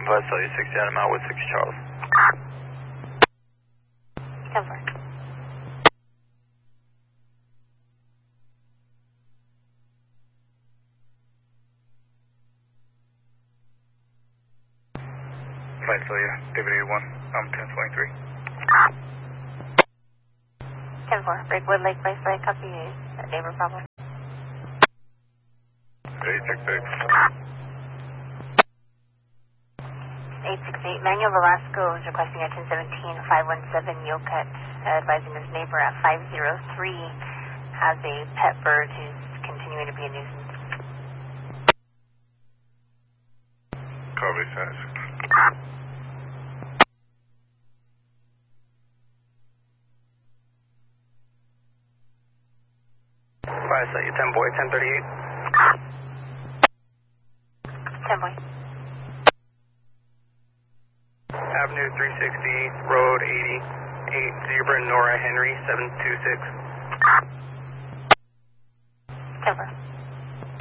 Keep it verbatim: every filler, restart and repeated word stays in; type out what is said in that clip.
five, saw you sixty out of Mount with six Charles. ten four. five, saw you, David eighty-one, I'm ten twenty-three. ten four, Breakwood Lake Place Lake, copy, neighbor problem. eight six six. eight six eight, Manuel Velasco is requesting at ten seventeen, five one seven Yokat, uh, advising his neighbor at five zero three has a pet bird who's continuing to be a nuisance. Copy, sense. five, saw you ten boy, ten thirty-eight. ten boy. Avenue three sixty, Road eighty-eight, Zebra Nora Henry, seven two six.